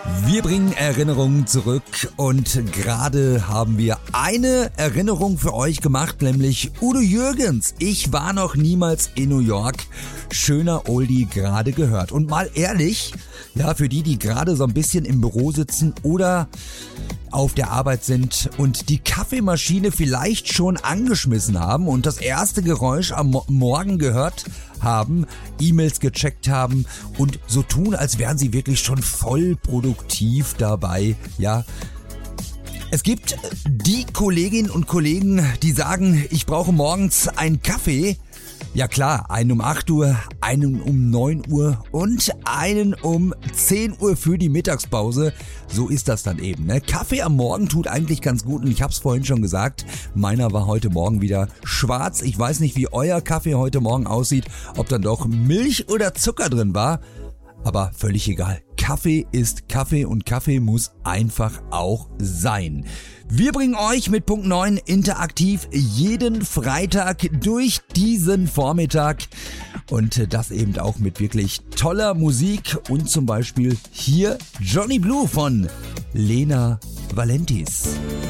Wir bringen Erinnerungen zurück und gerade haben wir eine Erinnerung für euch gemacht, nämlich Udo Jürgens. Ich war noch niemals in New York. Schöner Oldie gerade gehört. Und mal ehrlich, ja, für die gerade so ein bisschen im Büro sitzen oder auf der Arbeit sind und die Kaffeemaschine vielleicht schon angeschmissen haben und das erste Geräusch am Morgen gehört haben, E-Mails gecheckt haben und so tun, als wären sie wirklich schon voll produktiv dabei, ja. Es gibt die Kolleginnen und Kollegen, die sagen, ich brauche morgens einen Kaffee. Ja klar, einen um 8 Uhr, einen um 9 Uhr und einen um 10 Uhr für die Mittagspause. So ist das dann eben, ne? Kaffee am Morgen tut eigentlich ganz gut und ich hab's vorhin schon gesagt, meiner war heute Morgen wieder schwarz. Ich weiß nicht, wie euer Kaffee heute Morgen aussieht, ob dann doch Milch oder Zucker drin war, aber völlig egal. Kaffee ist Kaffee und Kaffee muss einfach auch sein. Wir bringen euch mit Punkt 9 interaktiv jeden Freitag durch diesen Vormittag und das eben auch mit wirklich toller Musik und zum Beispiel hier Johnny Blue von Lena Valentis.